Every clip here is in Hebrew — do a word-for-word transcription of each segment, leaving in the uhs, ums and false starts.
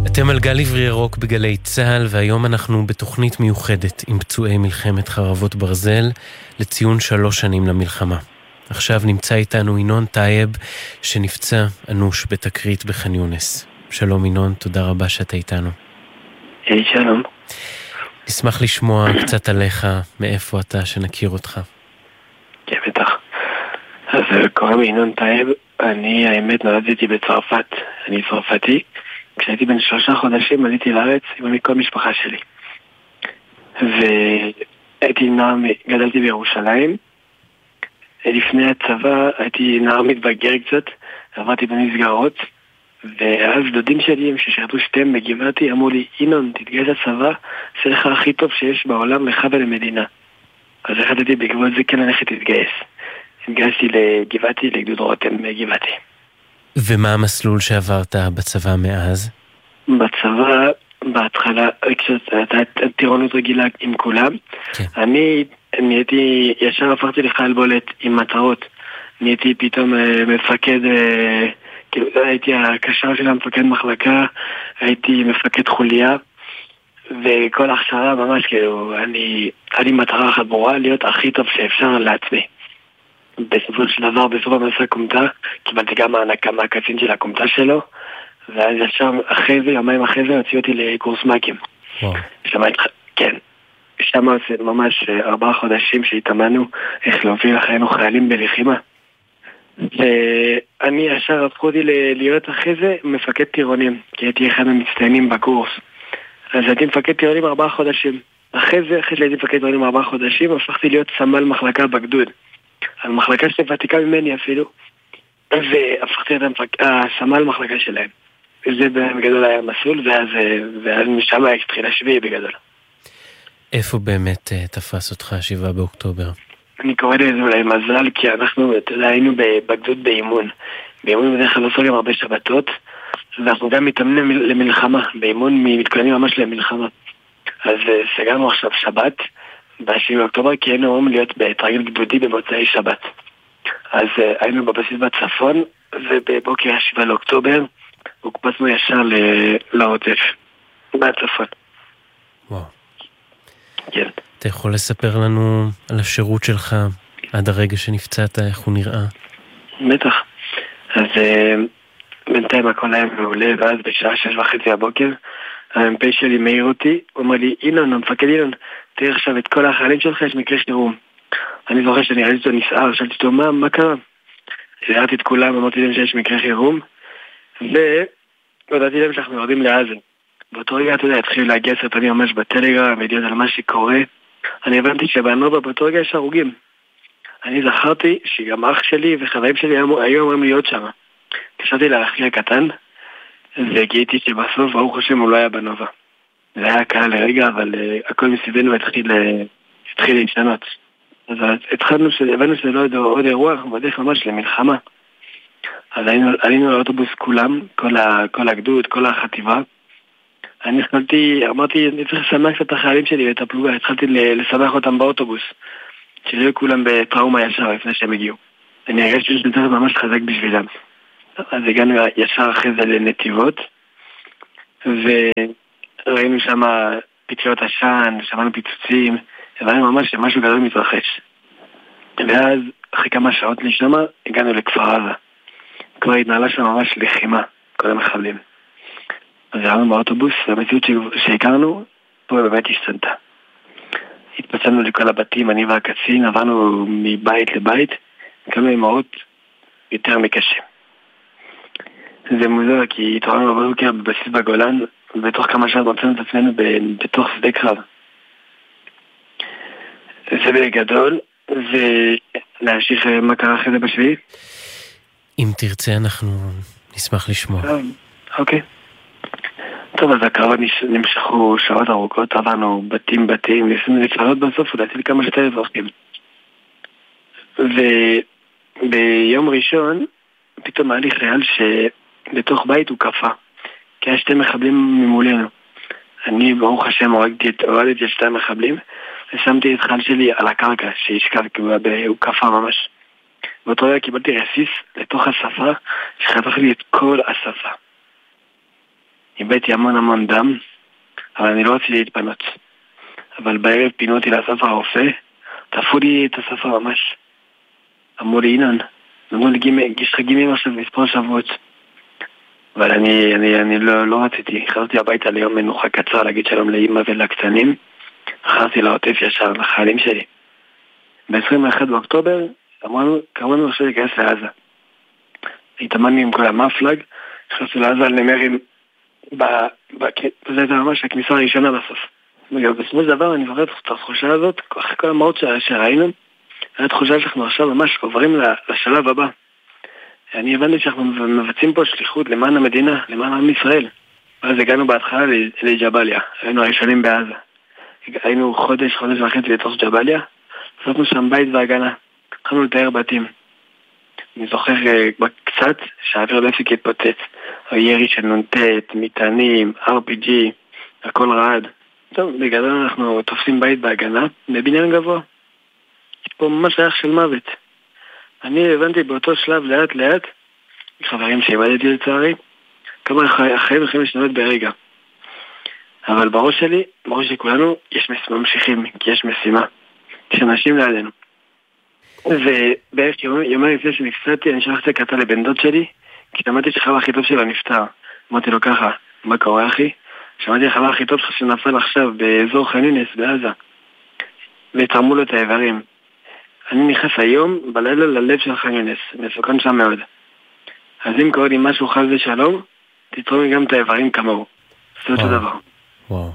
אתם על גל עברי ירוק בגלי צהל, והיום אנחנו בתוכנית מיוחדת עם פצועי מלחמת חרבות ברזל לציון שלוש שנים למלחמה. עכשיו נמצא איתנו ינון טייב שנפצע אנוש בתקרית בח'אן יונס. שלום ינון, תודה רבה שאתה איתנו. היי, שלום. נשמח לשמוע קצת עליך, מאיפה אתה, שנכיר אותך. כן, בטח. אז קוראים לי ינון טייב, אני האמת נולדתי בצרפת, אני צרפתי. כשהייתי בן שלושה חודשים עליתי לארץ עם כל משפחה שלי. והייתי נער, גדלתי בירושלים. לפני הצבא הייתי נער מתבגר קצת, עברתי במסגרות, ואז דודים שלי ששרתו שתיהם בגבעתי אמרו לי, ינון, תתגייס לצבא, זה לך הכי טוב שיש בעולם לך ולמדינה. אז החלטתי בעקבות זה כן ללכת להתגייס. התגייסתי לגבעתי, לגדוד רותם בגבעתי. ומה המסלול שעברת בצבא מאז? בצבא, בהתחלה, כשאתה טירונות רגילה עם כולם, כן. אני נהייתי, ישר הפכתי לחייל בולט עם מטרות. נהייתי פתאום מפקד, כאילו הייתי הקשר של המפקד מחלקה, הייתי מפקד חוליה, וכל ההכשרה ממש כאילו, אני, היה לי מטרה אחת ברורה, להיות הכי טוב שאפשר לעצמי. בסופו של דבר, בסוף המסע קומטה, קיבלתי גם הענקה מהקצין של הקומטה שלו, ואז ישר אחרי זה, יומיים אחרי זה, הוציאו אותי לקורס מקים. שם הייתי, כן. שם ממש ארבעה חודשים שהתאמנו איך להוביל אחרינו חיילים בלחימה. ואני ישר הפכו אותי להיות אחרי זה מפקד טירונים, כי הייתי אחד המצטיינים בקורס. אז הייתי מפקד טירונים ארבעה חודשים. אחרי זה, אחרי שהייתי מפקד טירונים ארבעה חודשים, הפכתי להיות סמל מחלקה בגדוד. על מחלקה שותיקה ממני אפילו, והפכתי את הסמל מחלקה שלהם. וזה בגדול היה מסלול, ואז, ואז משם התחיל השביעי בגדול. איפה באמת תפס אותך שבעה באוקטובר? אני קורא לזה אולי מזל, כי אנחנו, אתה יודע, היינו בגדוד באימון. באימון בדרך כלל לא סוגרים הרבה שבתות, ואנחנו גם מתאמנים למלחמה. באימון מתכוננים ממש למלחמה. אז סגרנו עכשיו שבת, בשביעי באוקטובר, כי היינו אמורים להיות בתרגיל גדודי במוצאי שבת. אז היינו בבסיס בצפון, ובבוקר השבעה לאוקטובר, הוקפצנו ישר לעוטף, בצפון. וואו. כן. אתה יכול לספר לנו על השירות שלך עד הרגע שנפצעת, איך הוא נראה? בטח. אז בינתיים הכל היה מעולה, ואז בשעה שש וחצי הבוקר, המ"פ שלי מעיר אותי, הוא אומר לי, אינון, המפקד אינון, תראה עכשיו את כל החיילים שלך, יש מקרה חירום. אני זוכר שאני ראיתי אותו נסער, שאלתי אותו, מה, מה קרה? ראיתי את כולם, אמרתי להם שיש מקרה חירום, והודעתי להם שאנחנו יורדים לעזה. באותו רגע, אתה יודע, התחילו להגיע סרטונים ממש בטלגרם, וידיעות על מה שקורה. אני הבנתי שבנובה באותו רגע יש הרוגים. אני זכרתי שגם אח שלי וחברים שלי היו אמורים להיות שם. קשרתי לאחי הקטן, וגיליתי שבסוף, ברוך השם, הוא לא היה בנובה. זה היה קל לרגע, אבל uh, הכל מסביבנו התחיל, uh, התחיל להשתנות. אז התחלנו, הבנו שזה לא עוד, עוד אירוע, אנחנו בדרך ממש למלחמה. אז עלינו, עלינו לאוטובוס כולם, כל, ה, כל הגדוד, כל החטיבה. אני התחלתי, אמרתי, אני צריך לשמח קצת את החיילים שלי ואת הפלוגה, התחלתי לשמח אותם באוטובוס, שיהיו כולם בטראומה ישר לפני שהם הגיעו. אני הרגשתי שזה צריך ממש חזק בשבילם. אז הגענו ישר אחרי זה לנתיבות, וראינו שם פטריות עשן, שמענו פיצוצים, הבנו ממש שמשהו גדול מתרחש. ואז אחרי כמה שעות לשמה, הגענו לכפר עזה. כבר התנהלה שם ממש לחימה, כל המחבלים. אז ירדנו באוטובוס, והמציאות שהכרנו, פה באמת השתנתה. התפצלנו לכל הבתים, אני והקצין, עברנו מבית לבית, כמה אמהות יותר מקשה. זה מוזר, כי התעוררנו בבוקר בבסיס בגולן, ובתוך כמה שעות מצאנו את עצמנו בתוך שדה קרב. זה בגדול, ולהמשיך מה קרה אחרי זה בשביעי? אם תרצה אנחנו נשמח לשמוע. אוקיי. טוב, אז הקרבות נמשכו שעות ארוכות, עברנו בתים בתים, ניסינו לפנות בסוף, ולהציל לכמה שתי אזרחים. וביום ראשון, פתאום היה לי חייל שבתוך בית הוא קפה, כי היה שתי מחבלים ממולנו. אני, ברוך השם, הורדתי את, הורדתי את שתי המחבלים, ושמתי את חייל שלי על הקרקע, שהשכב, כי הוא קפה ממש. באותו רגע קיבלתי רסיס לתוך השפה, שחתך לי את כל השפה. איבדתי המון המון דם, אבל אני לא רציתי להתפנות. אבל בערב פינו אותי לאסף הרופא, תפו לי את הסף ממש. אמרו לי, אינן, אמרו לי, יש לך גימים עכשיו מספר שבועות. אבל אני, אני, אני לא, לא רציתי. חזרתי הביתה ליום מנוחה קצר להגיד שלום לאמא ולקטנים. חזרתי לעוטף ישר לחיילים שלי. ב-עשרים ואחד באוקטובר אמרנו, קראנו עכשיו להיכנס לעזה. התאמנתי עם כל המפלג, נכנסתי לעזה על נמרים, זה הייתה ממש הכניסה הראשונה בסוף. בסופו של דבר אני זוכר את התחושה הזאת, אחרי כל המהות שראינו, הייתה תחושה שאנחנו עכשיו ממש עוברים לשלב הבא. אני הבנתי שאנחנו מבצעים פה שליחות למען המדינה, למען עם ישראל. ואז הגענו בהתחלה לג'בליה, היינו הראשונים בעזה. היינו חודש, חודש וחצי לתוך ג'בליה, עשינו שם בית והגנה, התחלנו לתאר בתים. אני זוכר קצת שהאוויר לא הפסיק להתפוצץ, הירי של נונטט, מטענים, אר פי ג'י, הכל רעד. טוב, בגדול אנחנו תופסים בית בהגנה, בבניין גבוה. יש פה ממש ריח של מוות. אני הבנתי באותו שלב לאט לאט, חברים שאיבדתי לצערי, כמה החיים יכולים לשנות ברגע. אבל בראש שלי, בראש של כולנו, יש ממשיכים, כי יש משימה. יש אנשים לידינו. ובערך יומר לפני שנפצעתי, אני שלחתי קטע לבן דוד שלי, כי שמעתי שחבר הכי טוב שלו נפטר. אמרתי לו ככה, מה קורה אחי? שמעתי לחבר הכי טוב שלך שנפל עכשיו באזור ח'אן יונס בעזה. ותרמו לו את האיברים. אני נכנס היום בלילה ללב של ח'אן יונס, מסוכן שם מאוד. אז אם קורה לי משהו חס ושלום, תתרום לי גם את האיברים כמוהו. זה אותו דבר. וואו.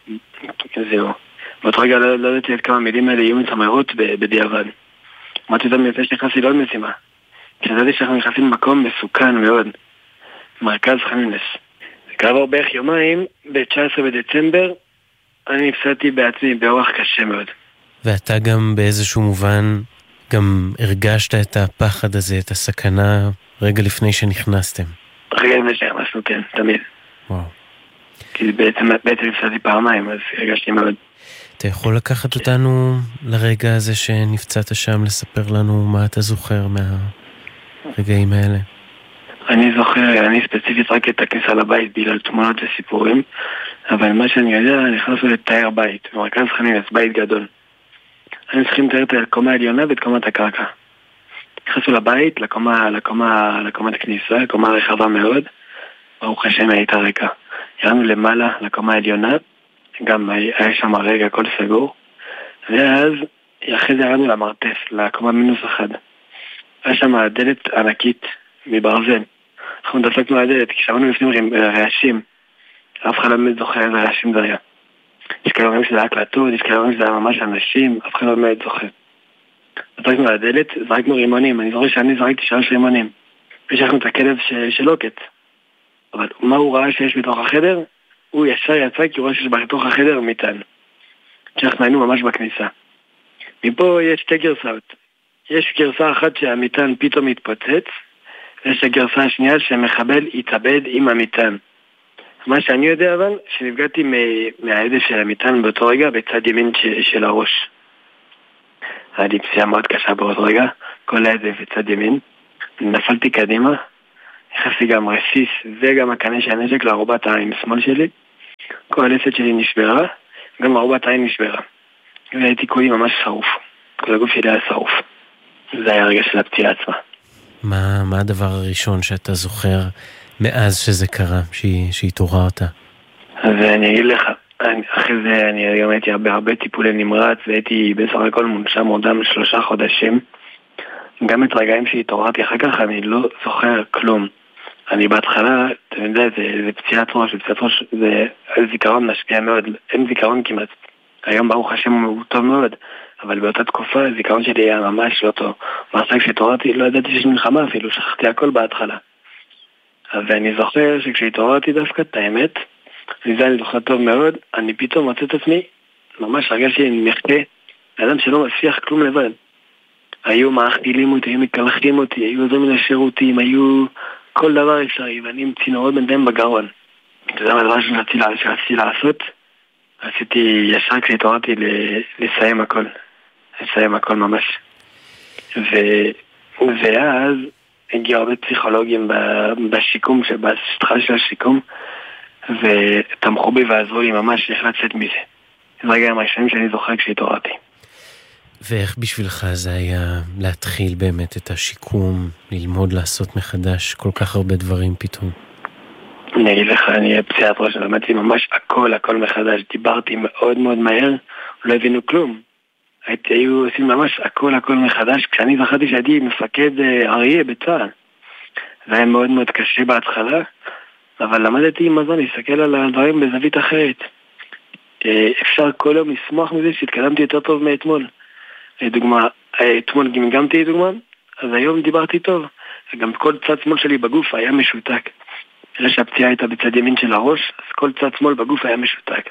זהו. באותו רגע לא ידעתי את כמה מילים האלה יהיו מצמרות בדיעבד. אמרתי אותם לפני שנכנסתי לעוד משימה. כשדעתי שאנחנו נכנסים למקום מסוכן מאוד. מרכז ח'אן יונס. כעבור בערך יומיים, ב-תשעה עשר בדצמבר, אני נפסדתי בעצמי באורח קשה מאוד. ואתה גם באיזשהו מובן גם הרגשת את הפחד הזה, את הסכנה, רגע לפני שנכנסתם. רגע לפני שנכנסנו, כן, תמיד. וואו. כי בעצם, בעצם נפסדתי פעמיים, אז הרגשתי מאוד. אתה יכול לקחת אותנו לרגע הזה שנפצעת שם, לספר לנו מה אתה זוכר מהרגעים האלה? אני זוכר, אני ספציפית רק את הכניסה לבית בגלל תמונות וסיפורים, אבל מה שאני יודע, נכנסנו לתאר בית, במרכז ח'אן יונס, בית גדול. אני צריכים לתאר את הקומה העליונה ואת קומת הקרקע. נכנסנו לבית, לקומה, לקומה, לקומת הכניסה, קומה רחבה מאוד, ברוך השם הייתה ריקה. ירדנו למעלה, לקומה העליונה, גם היה שם רגע, הכל סגור, ואז אחרי זה ירדנו למרתף, לקומה מינוס אחד. היה שם דלת ענקית מברזל. אנחנו דפקנו על הדלת, כי שמענו לפנים רעשים. אף אחד לא באמת זוכר איזה רעשים זה היה. יש כאלה אומרים שזה היה הקלטות, יש כאלה אומרים שזה היה ממש אנשים, אף אחד לא באמת זוכר. דפקנו על הדלת, זרקנו רימונים, אני זוכר שאני זרקתי שלוש רימונים. ושלחנו את הכלב של לוקט. אבל מה הוא ראה שיש בתוך החדר? הוא ישר יצא כי הוא ראה שיש בתוך החדר מטען. שאנחנו היינו ממש בכניסה. מפה יש שתי גרסאות. יש גרסה אחת שהמטען פתאום מתפוצץ, ויש הגרסה השנייה שהמחבל יתאבד עם המטען. מה שאני יודע אבל, שנפגעתי מהעדף של המטען באותו רגע בצד ימין של הראש. היה לי פציעה מאוד קשה באותו רגע, כל העדף בצד ימין. נפלתי קדימה, נכנסתי גם רסיס וגם הקנה של הנשק לארובת העין שמאל שלי. כל הלסת שלי נשברה, גם ארובת העין נשברה. והייתי כולי ממש שרוף. כל הגוף שלי היה שרוף. זה היה הרגע של הפציעה עצמה. מה, מה הדבר הראשון שאתה זוכר מאז שזה קרה, שהתעוררת? אז אני אגיד לך, אני, אחרי זה אני גם הייתי הרבה, הרבה טיפולי נמרץ, והייתי בסך הכל מונשם עודם שלושה חודשים. גם את רגעים שהתעוררתי אחר כך אני לא זוכר כלום. אני בהתחלה, אתה יודע, זה, זה פציעת ראש, פציעת ראש זה זיכרון משפיע מאוד, אין זיכרון כמעט. היום ברוך השם הוא טוב מאוד, אבל באותה תקופה הזיכרון שלי היה ממש לא טוב. מעשה כשהתעוררתי לא ידעתי שיש מלחמה אפילו, שכחתי הכל בהתחלה. ואני זוכר שכשהתעוררתי דווקא את האמת, וזה אני זוכר טוב מאוד, אני פתאום מצא את עצמי, ממש הרגשתי מחכה, לאדם שלא מצליח כלום לבד. היו מאכילים אותי, היו מקלחים אותי, היו עוזרים לשירותים, היו כל דבר אפשרי, ואני עם צינורות בינתיים בגרון. זה היה הדבר שרציתי לעשות. רציתי ישר כשהתעוררתי לסיים הכל. לסיים הכל ממש. ו... ואז הגיעו הרבה פסיכולוגים בשיקום, בהתחלה של השיקום, ותמכו בי ועזרו לי ממש איך לצאת מזה. זה רגע מהשנים שאני זוכר כשהתעוררתי. ואיך בשבילך זה היה להתחיל באמת את השיקום, ללמוד לעשות מחדש כל כך הרבה דברים פתאום? אני אגיד לך, אני פציעת ראש, למדתי ממש הכל, הכל מחדש. דיברתי מאוד מאוד מהר, לא הבינו כלום. הייתי, היו עושים ממש הכל, הכל מחדש. כשאני זכרתי שהייתי מפקד אריה בצה"ל. זה היה מאוד מאוד קשה בהתחלה, אבל למדתי עם מזון להסתכל על הדברים בזווית אחרת. אפשר כל יום לשמוח מזה שהתקדמתי יותר טוב מאתמול. דוגמה, אתמול גמגמתי דוגמה, אז היום דיברתי טוב. וגם כל צד שמאל שלי בגוף היה משותק. אחרי שהפציעה הייתה בצד ימין של הראש, אז כל צד שמאל בגוף היה משותק.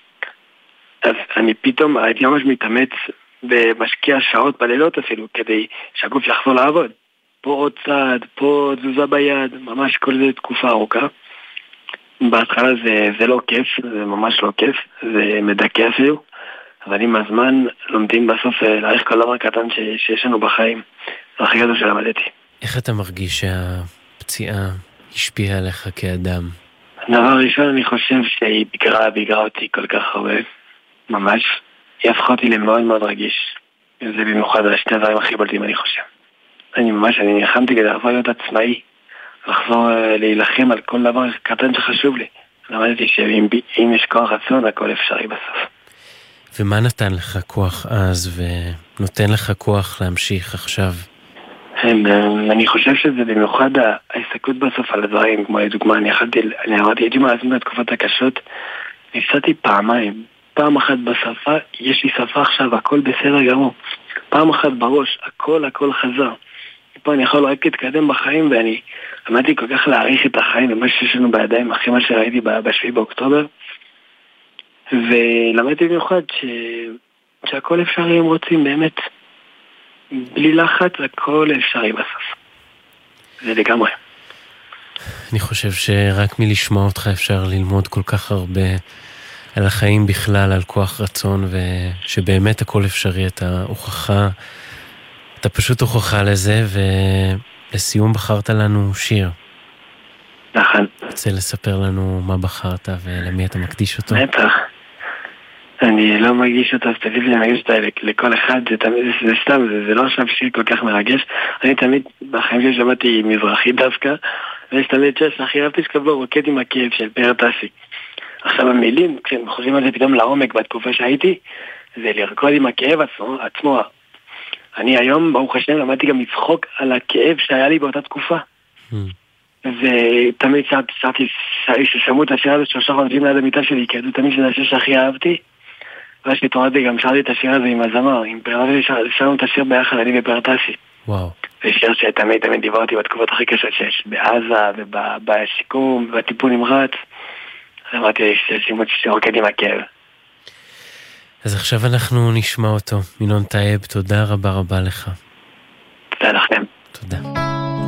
אז אני פתאום הייתי ממש מתאמץ ומשקיע שעות בלילות אפילו, כדי שהגוף יחזור לעבוד. פה עוד צד, פה תזוזה ביד, ממש כל זה תקופה ארוכה. בהתחלה זה, זה לא כיף, זה ממש לא כיף, זה מדכא אפילו. אבל עם הזמן לומדים בסוף להעריך כל דבר קטן ש, שיש לנו בחיים. זה הכי גדול שלמדתי. איך אתה מרגיש שהפציעה השפיעה עליך כאדם? דבר ראשון, אני חושב שהיא בגרה, בגרה אותי כל כך הרבה. ממש. היא הפכה אותי למאוד מאוד רגיש. זה במיוחד על שני הדברים הכי בולטים, אני חושב. אני ממש, אני נלחמתי כדי לחזור להיות עצמאי. לחזור להילחם על כל דבר קטן שחשוב לי. למדתי שאם יש כוח רצון, הכל אפשרי בסוף. ומה נתן לך כוח אז, ונותן לך כוח להמשיך עכשיו? אני חושב שזה במיוחד ההסתכלות בסוף על הדברים, כמו לדוגמה, אני יכלתי, אני אמרתי, הייתי מעצמי בתקופת הקשות, ניסעתי פעמיים, פעם אחת בשפה, יש לי שפה עכשיו, הכל בסדר גמור, פעם אחת בראש, הכל הכל חזר, פה אני יכול רק להתקדם בחיים, ואני למדתי כל כך להעריך את החיים, ומה שיש לנו בידיים, אחרי מה שראיתי בשביעי באוקטובר, ולמדתי במיוחד ש... שהכל אפשרי אם רוצים, באמת. בלי לחץ, הכל אפשרי בסוף. זה לגמרי. אני חושב שרק מלשמוע אותך אפשר ללמוד כל כך הרבה על החיים בכלל, על כוח רצון, ושבאמת הכל אפשרי. אתה הוכחה, אתה פשוט הוכחה לזה, ולסיום בחרת לנו שיר. נכון. רוצה לספר לנו מה בחרת ולמי אתה מקדיש אותו? בטח. אני לא מרגיש אותה ספציפית, אני מרגיש אותה לכל אחד, זה, תמיד, זה, זה סתם, זה, זה לא עכשיו שיר כל כך מרגש. אני תמיד, בחיים שלי שמעתי מזרחי דווקא, ויש תמיד שש, הכי אהבתי שקבלו רוקד עם הכאב של פאר טסי. עכשיו המילים, כשהם חושבים על זה פתאום לעומק בתקופה שהייתי, זה לרקוד עם הכאב עצמו, עצמו. אני היום, ברוך השם, למדתי גם לצחוק על הכאב שהיה לי באותה תקופה. Mm. ותמיד שרתי, ששמעו את השיר הזה שלושה חודשים ליד המיטה שלי, כי זה תמיד שזה השיר שהכי אהבתי. ואז שתורדתי גם שרתי את השיר הזה עם הזמר, עם פרטסי, שרנו את השיר ביחד, אני ופרטסי. וואו. זה שיר שתמיד תמיד דיברתי בתקופות הכי קשות שיש, בעזה ובשיקום, בטיפול נמרץ. אז אמרתי שימות שרוקד עם הכאב. אז עכשיו אנחנו נשמע אותו. ינון טייב, תודה רבה רבה לך.